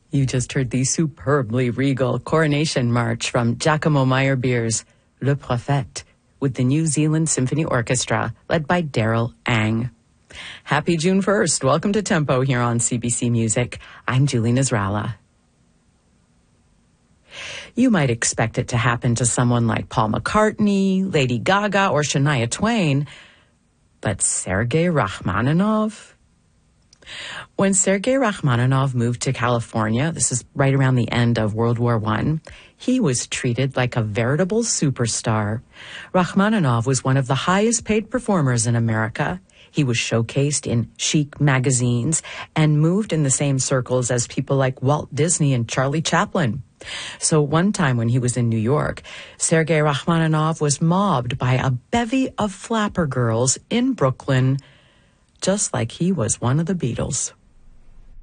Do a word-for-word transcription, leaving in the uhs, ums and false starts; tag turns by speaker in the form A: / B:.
A: You just heard the superbly regal Coronation March from Giacomo Meyerbeer's Le Prophète with the New Zealand Symphony Orchestra led by Daryl Ang. Happy June first. Welcome to Tempo here on C B C Music. I'm Julie Nasrallah. You might expect it to happen to someone like Paul McCartney, Lady Gaga, or Shania Twain, but Sergei Rachmaninoff? When Sergei Rachmaninoff moved to California, this is right around the end of World War One, he was treated like a veritable superstar. Rachmaninoff was one of the highest paid performers in America. He was showcased in chic magazines and moved in the same circles as people like Walt Disney and Charlie Chaplin. So one time when he was in New York, Sergei Rachmaninoff was mobbed by a bevy of flapper girls in Brooklyn, just like he was one of the Beatles.